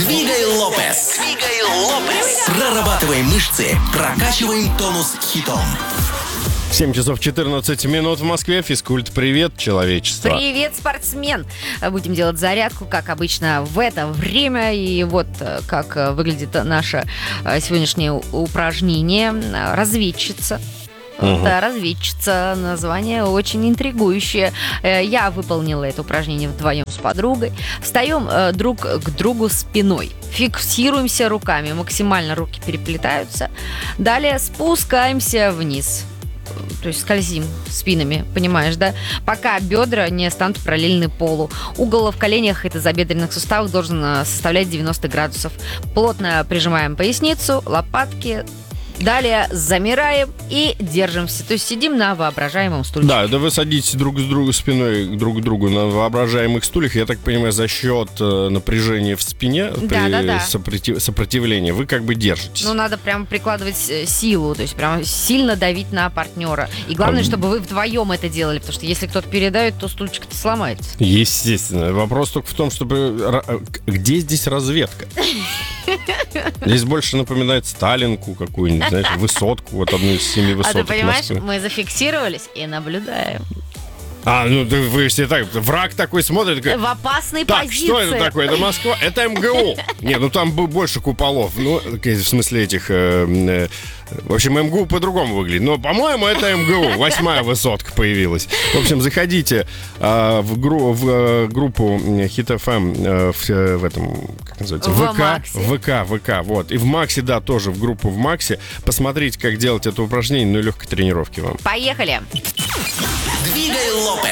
Двигай Лопес. Прорабатываем мышцы, прокачиваем тонус хитом. 7 часов 14 минут в Москве. Физкульт, привет, человечество. Привет, спортсмен. Будем делать зарядку, как обычно, в это время. И вот как выглядит наше сегодняшнее упражнение. Разведчица. Да, разведчица. Название очень интригующее. Я выполнила это упражнение вдвоем с подругой. Встаем друг к другу спиной. Фиксируемся руками. Максимально руки переплетаются. Далее спускаемся вниз. То есть скользим спинами, понимаешь, да? Пока бедра не станут параллельны полу. Угол в коленях и тазобедренных суставах должен составлять 90 градусов. Плотно прижимаем поясницу, лопатки. Далее замираем и держимся. То есть сидим на воображаемом стульчике. Да, вы садитесь друг с другом спиной друг к другу на воображаемых стульях. Я так понимаю, за счет напряжения в спине при сопротивлении вы как бы держитесь. Ну, надо прям прикладывать силу, то есть прям сильно давить на партнера. И главное, чтобы вы вдвоем это делали, потому что если кто-то передавит, то стульчик-то сломается. Естественно. Вопрос только в том, чтобы... Где здесь разведка? Здесь больше напоминает Сталинку какую-нибудь, знаешь, высотку, вот одну из 7 высоток Москвы. А ты понимаешь, Москвы. мы зафиксировались и наблюдаем. Ну вы все так, враг такой смотрит. В опасной так, позиции. что это такое? Это Москва? Это МГУ. Не, ну там больше куполов. Ну, в смысле этих... В общем, МГУ по-другому выглядит. Но, по-моему, это МГУ. 8-я высотка появилась. В общем, заходите в группу Hit FM в этом, как называется, ВК. Вот. И в Максе, да, тоже в группу в Максе. Посмотрите, как делать это упражнение, ну и легкой тренировки вам. Поехали. Двигай Лопес.